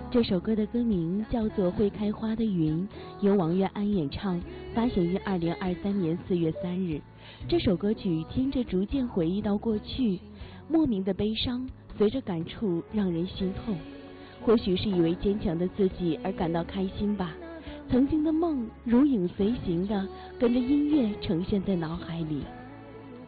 这首歌的歌名叫做《会开花的云》，由王悦安演唱，发行于2023年4月3日。这首歌曲听着逐渐回忆到过去，莫名的悲伤随着感触让人心痛。或许是以为坚强的自己而感到开心吧，曾经的梦如影随形的跟着音乐呈现在脑海里。